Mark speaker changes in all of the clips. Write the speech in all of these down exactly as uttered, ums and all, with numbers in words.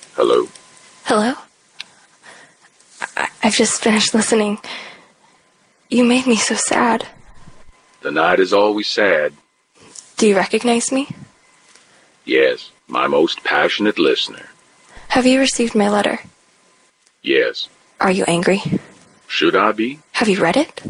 Speaker 1: Hello?
Speaker 2: Hello? I- I've just finished listening. You made me so sad.
Speaker 1: The night is always sad.
Speaker 2: Do you recognize me?
Speaker 1: Yes, my most passionate listener.
Speaker 2: Have you received my letter?
Speaker 1: Yes.
Speaker 2: Are you angry?
Speaker 1: Should I be?
Speaker 2: Have you read it?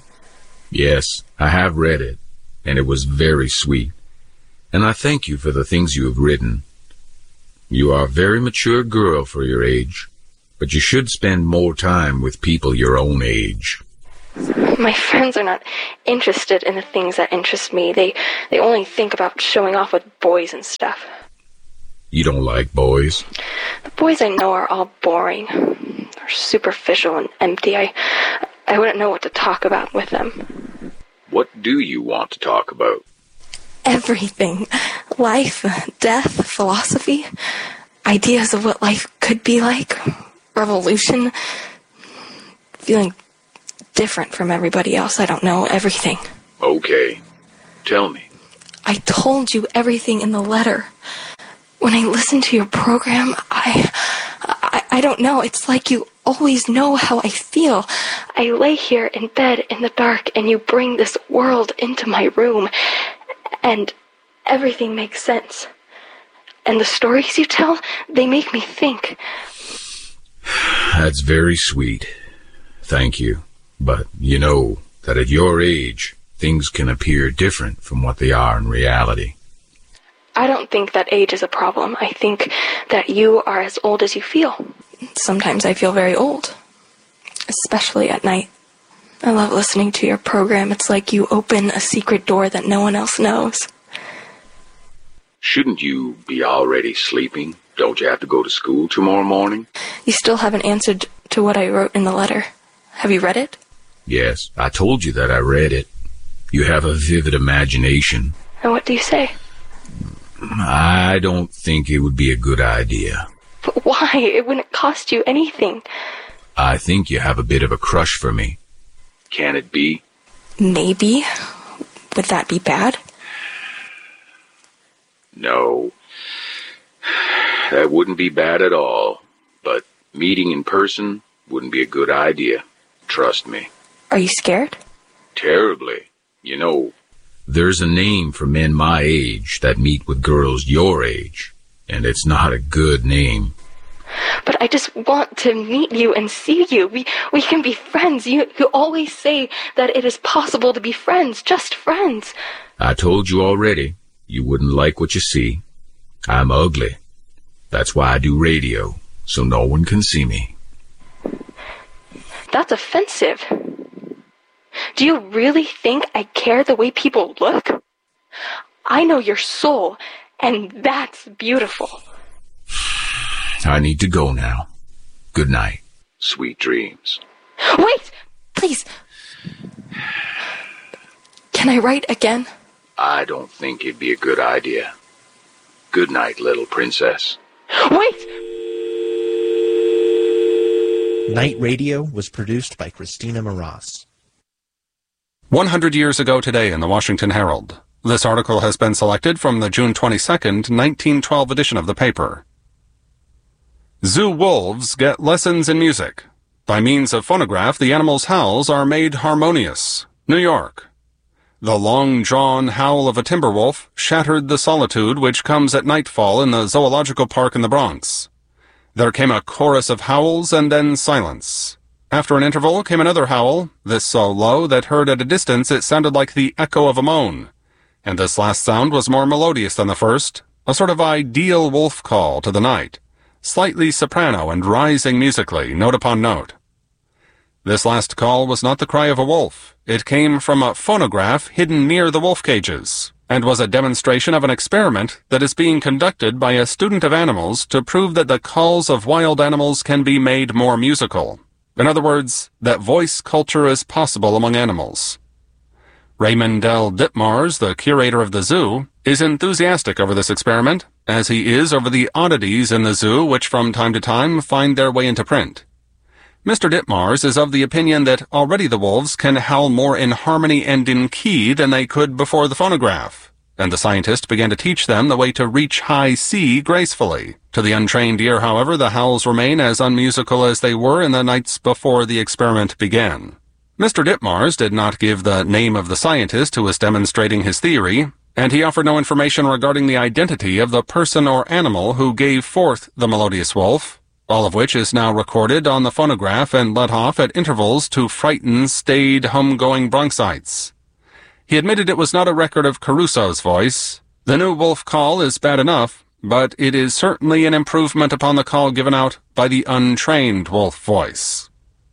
Speaker 3: Yes, I have read it, and it was very sweet. And I thank you for the things you have written. You are a very mature girl for your age, but you should spend more time with people your own age.
Speaker 2: My friends are not interested in the things that interest me. They they only think about showing off with boys and stuff.
Speaker 3: You don't like boys?
Speaker 2: The boys I know are all boring. They're superficial and empty. I, I wouldn't know what to talk about with them.
Speaker 1: What do you want to talk about?
Speaker 2: Everything. Life, death, philosophy, ideas of what life could be like, revolution, feeling different from everybody else. I don't know, everything.
Speaker 1: Okay. Tell me.
Speaker 2: I told you everything in the letter. When I listen to your program, I, I, I don't know, it's like you always know how I feel. I lay here in bed in the dark and you bring this world into my room and everything makes sense. And the stories you tell, they make me think.
Speaker 3: That's very sweet. Thank you. But you know that at your age, things can appear different from what they are in reality.
Speaker 2: I don't think that age is a problem. I think that you are as old as you feel. Sometimes I feel very old, especially at night. I love listening to your program. It's like you open a secret door that no one else knows.
Speaker 1: Shouldn't you be already sleeping? Don't you have to go to school tomorrow morning?
Speaker 2: You still haven't answered to what I wrote in the letter. Have you read it?
Speaker 3: Yes, I told you that I read it. You have a vivid imagination.
Speaker 2: And what do you say?
Speaker 3: I don't think it would be a good idea.
Speaker 2: But why? It wouldn't cost you anything.
Speaker 3: I think you have a bit of a crush for me.
Speaker 1: Can it be?
Speaker 2: Maybe. Would that be bad?
Speaker 1: No. That wouldn't be bad at all. But meeting in person wouldn't be a good idea. Trust me.
Speaker 2: Are you scared?
Speaker 1: Terribly. You know,
Speaker 3: there's a name for men my age that meet with girls your age, and it's not a good name.
Speaker 2: But I just want to meet you and see you. We we can be friends. You, you always say that it is possible to be friends, just friends.
Speaker 3: I told you already, you wouldn't like what you see. I'm ugly. That's why I do radio, so no one can see me.
Speaker 2: That's offensive. Do you really think I care the way people look? I know your soul, and that's beautiful.
Speaker 3: I need to go now. Good night.
Speaker 1: Sweet dreams.
Speaker 2: Wait! Please! Can I write again?
Speaker 1: I don't think it'd be a good idea. Good night, little princess.
Speaker 2: Wait!
Speaker 4: Night Radio was produced by Christina Moras.
Speaker 5: one hundred years ago today in the Washington Herald. This article has been selected from the June twenty-second, nineteen twelve edition of the paper. Zoo wolves get lessons in music. By means of phonograph, the animals' howls are made harmonious. New York. The long-drawn howl of a timber wolf shattered the solitude which comes at nightfall in the Zoological Park in the Bronx. There came a chorus of howls and then silence. After an interval came another howl, this so low that heard at a distance it sounded like the echo of a moan. And this last sound was more melodious than the first, a sort of ideal wolf call to the night, slightly soprano and rising musically, note upon note. This last call was not the cry of a wolf. It came from a phonograph hidden near the wolf cages, and was a demonstration of an experiment that is being conducted by a student of animals to prove that the calls of wild animals can be made more musical. In other words, that voice culture is possible among animals. Raymond L. Ditmars, the curator of the zoo, is enthusiastic over this experiment, as he is over the oddities in the zoo which from time to time find their way into print. Mister Ditmars is of the opinion that already the wolves can howl more in harmony and in key than they could before the phonograph, and the scientist began to teach them the way to reach high C gracefully. To the untrained ear, however, the howls remain as unmusical as they were in the nights before the experiment began. Mister Ditmars did not give the name of the scientist who was demonstrating his theory, and he offered no information regarding the identity of the person or animal who gave forth the melodious wolf, all of which is now recorded on the phonograph and let off at intervals to frighten staid, home-going bronchites. He admitted it was not a record of Caruso's voice. The new wolf call is bad enough, but it is certainly an improvement upon the call given out by the untrained wolf voice.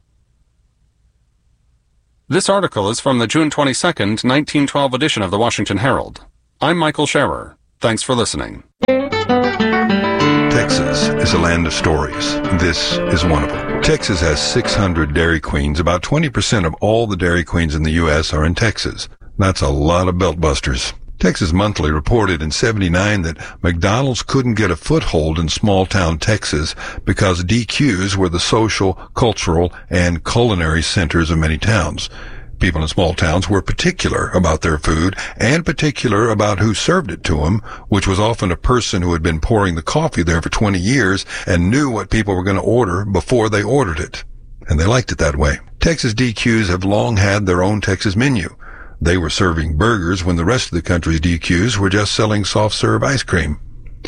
Speaker 5: This article is from the June twenty-second, nineteen twelve edition of the Washington Herald. I'm Michael Scherer. Thanks for listening.
Speaker 6: Texas is a land of stories. This is one of them. Texas has six hundred Dairy Queens. About twenty percent of all the Dairy Queens in the U S are in Texas. That's a lot of belt busters. Texas Monthly reported in seventy-nine that McDonald's couldn't get a foothold in small-town Texas because D Qs were the social, cultural, and culinary centers of many towns. People in small towns were particular about their food and particular about who served it to them, which was often a person who had been pouring the coffee there for twenty years and knew what people were going to order before they ordered it. And they liked it that way. Texas D Qs have long had their own Texas menu. They were serving burgers when the rest of the country's D Qs were just selling soft-serve ice cream.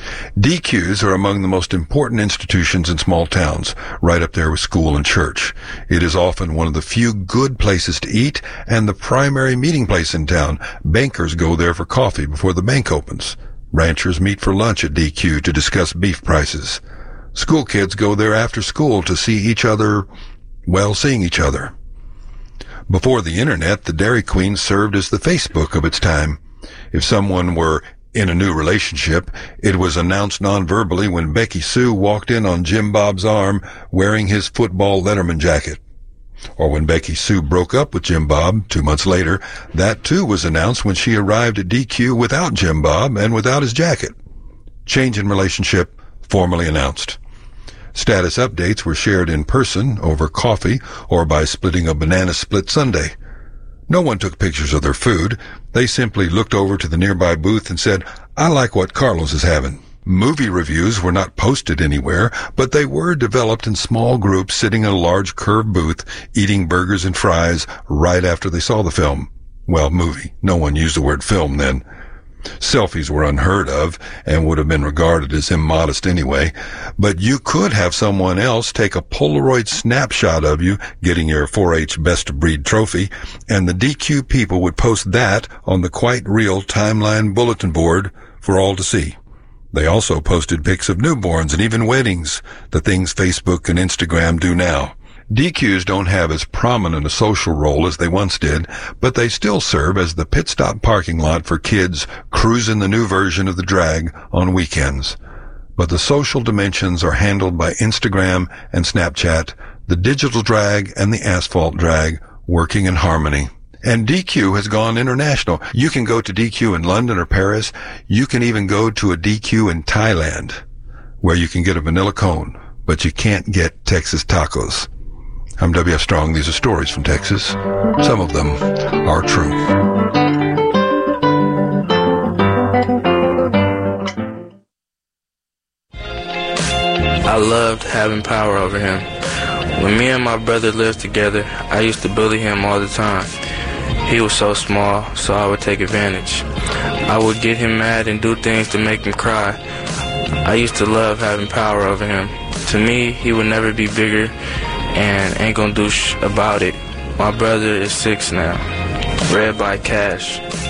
Speaker 6: D Qs are among the most important institutions in small towns, right up there with school and church. It is often one of the few good places to eat and the primary meeting place in town. Bankers go there for coffee before the bank opens. Ranchers meet for lunch at D Q to discuss beef prices. School kids go there after school to see each other, well, seeing each other. Before the internet, the Dairy Queen served as the Facebook of its time. If someone were in a new relationship, it was announced non-verbally when Becky Sue walked in on Jim Bob's arm wearing his football Letterman jacket. Or when Becky Sue broke up with Jim Bob two months later, that too was announced when she arrived at D Q without Jim Bob and without his jacket. Change in relationship formally announced. Status updates were shared in person, over coffee, or by splitting a banana split sundae. No one took pictures of their food. They simply looked over to the nearby booth and said, "I like what Carlos is having." Movie reviews were not posted anywhere, but they were developed in small groups sitting in a large curved booth, eating burgers and fries right after they saw the film. Well, movie. No one used the word film then. Selfies were unheard of and would have been regarded as immodest anyway, but you could have someone else take a Polaroid snapshot of you getting your four H Best of Breed trophy, and the D Q people would post that on the quite real timeline bulletin board for all to see. They also posted pics of newborns and even weddings, the things Facebook and Instagram do now. D Qs don't have as prominent a social role as they once did, but they still serve as the pit stop parking lot for kids cruising the new version of the drag on weekends. But the social dimensions are handled by Instagram and Snapchat, the digital drag and the asphalt drag working in harmony. And D Q has gone international. You can go to D Q in London or Paris. You can even go to a D Q in Thailand, where you can get a vanilla cone, but you can't get Texas tacos. I'm W F Strong. These are stories from Texas. Some of them are true.
Speaker 7: I loved having power over him. When me and my brother lived together, I used to bully him all the time. He was so small, so I would take advantage. I would get him mad and do things to make him cry. I used to love having power over him. To me, he would never be bigger and ain't gonna do sh about it. My brother is six now. Read by Cash.